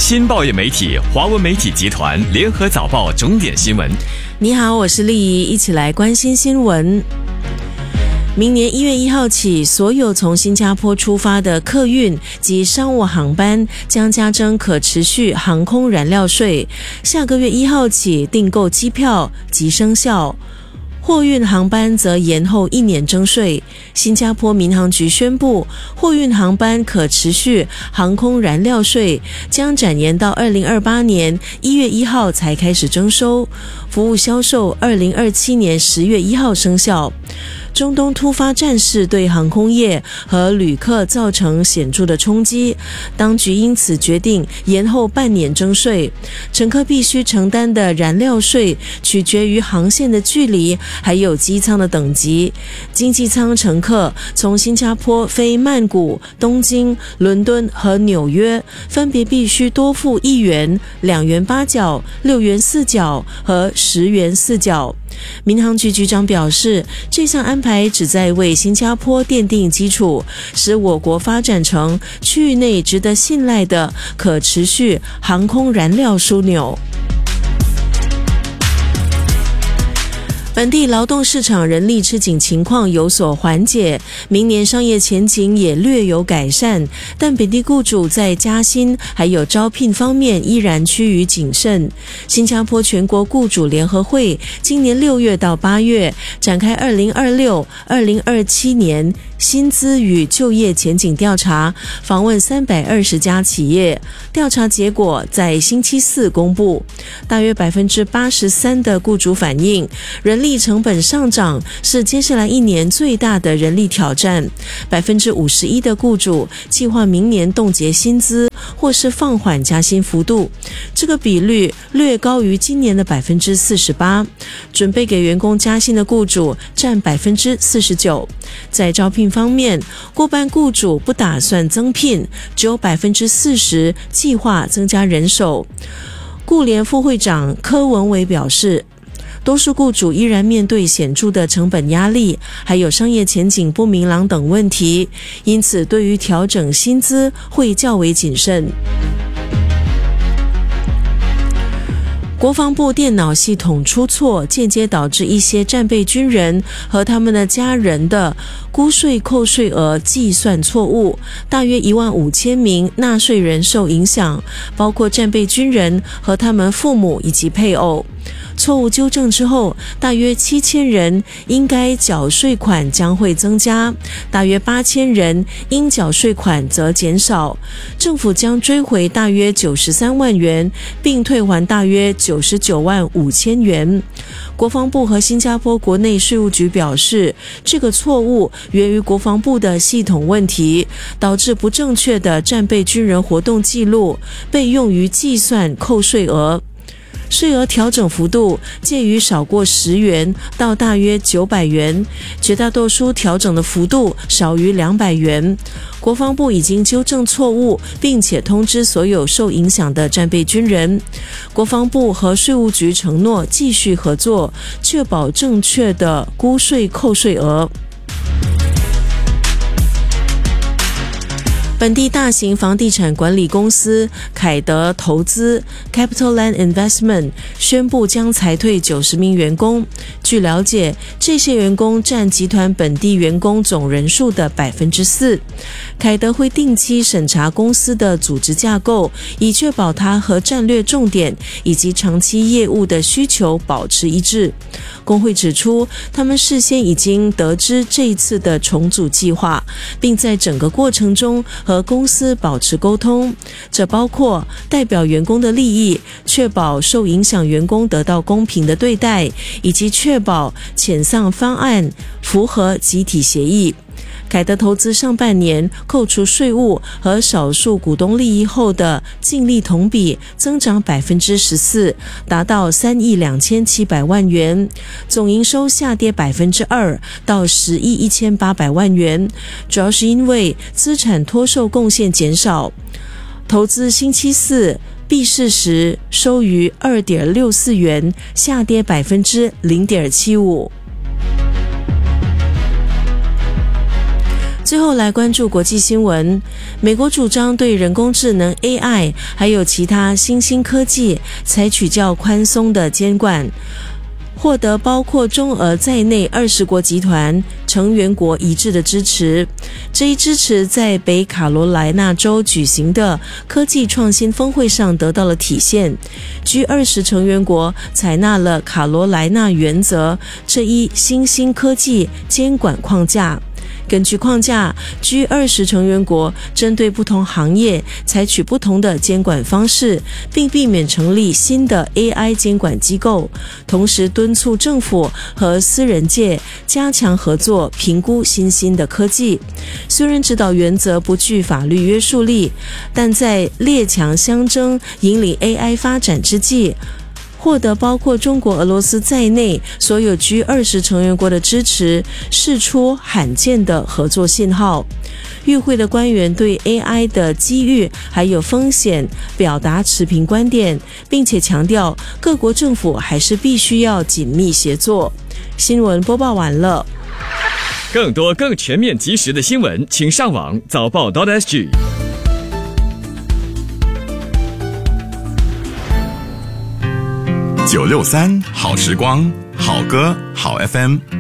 新报业媒体华文媒体集团联合早报重点新闻。 你好，我是丽仪，一起来关心新闻。明年1月1号起，所有从新加坡出发的客运及商务航班将加征可持续航空燃料税。下个月1号起，订购机票即生效。货运航班则延后1年征税。新加坡民航局宣布，货运航班可持续航空燃料税将展延到2028年1月1号才开始征收，服务销售2027年10月1号生效。中东突发战事对航空业和旅客造成显著的冲击，当局因此决定延后半年征税。乘客必须承担的燃料税取决于航线的距离，还有机舱的等级。经济舱乘客从新加坡飞曼谷、东京、伦敦和纽约，分别必须多付1元、2元8角、6元4角和10元4角。民航局局长表示，这项安排旨在为新加坡奠定基础，使我国发展成区域内值得信赖的可持续航空燃料枢纽。本地劳动市场人力吃紧情况有所缓解，明年商业前景也略有改善，但本地雇主在加薪还有招聘方面依然趋于谨慎。新加坡全国雇主联合会今年6月到8月展开2026-2027年薪资与就业前景调查，访问320家企业。调查结果在星期四公布，大约 83% 的雇主反映，人力成本上涨是接下来1年最大的人力挑战。 51% 的雇主计划明年冻结薪资或是放缓加薪幅度，这个比率略高于今年的 48%。 准备给员工加薪的雇主占 49%。 在招聘方面，过半雇主不打算增聘，只有 40% 计划增加人手。雇联副会长柯文伟表示，多数雇主依然面对显著的成本压力，还有商业前景不明朗等问题，因此对于调整薪资会较为谨慎。国防部电脑系统出错，间接导致一些战备军人和他们的家人的估税扣税额计算错误，大约15000名纳税人受影响，包括战备军人和他们父母以及配偶。错误纠正之后，大约7000人应该缴税款将会增加，大约8000人应缴税款则减少。政府将追回大约93万元，并退还大约99万5千元。国防部和新加坡国内税务局表示，这个错误源于国防部的系统问题，导致不正确的战备军人活动记录被用于计算扣税额。税额调整幅度介于少过10元到大约900元，绝大多数调整的幅度少于200元。国防部已经纠正错误，并且通知所有受影响的战备军人。国防部和税务局承诺继续合作，确保正确的估税扣税额。本地大型房地产管理公司凯德投资 CapitaLand Investment 宣布将裁退90名员工。据了解，这些员工占集团本地员工总人数的 4%。 凯德会定期审查公司的组织架构，以确保它和战略重点以及长期业务的需求保持一致。工会指出，他们事先已经得知这一次的重组计划，并在整个过程中和公司保持沟通，这包括代表员工的利益，确保受影响员工得到公平的对待，以及确保遣散方案符合集体协议。凯德投资上半年扣除税务和少数股东利益后的净利同比增长 14%， 达到3亿2700万元，总营收下跌 2% 到10亿1800万元，主要是因为资产脱售贡献减少。投资星期四闭市时收于 2.64 元，下跌 0.75%。 最后来关注国际新闻，美国主张对人工智能 AI 还有其他新兴科技采取较宽松的监管，获得包括中俄在内20国集团成员国一致的支持。这一支持在北卡罗来纳州举行的科技创新峰会上得到了体现。G20 成员国采纳了卡罗来纳原则这一新兴科技监管框架。根据框架， G20 成员国针对不同行业采取不同的监管方式，并避免成立新的 AI 监管机构，同时敦促政府和私人界加强合作，评估新兴的科技。虽然指导原则不具法律约束力，但在列强相争引领 AI 发展之际，获得包括中国、俄罗斯在内所有 G20 成员国的支持，释出罕见的合作信号。与会的官员对 AI 的机遇还有风险表达持平观点，并且强调各国政府还是必须要紧密协作。新闻播报完了。 更多更全面及时的新闻，请上网早报.sg。 963好时光，好歌好 FM。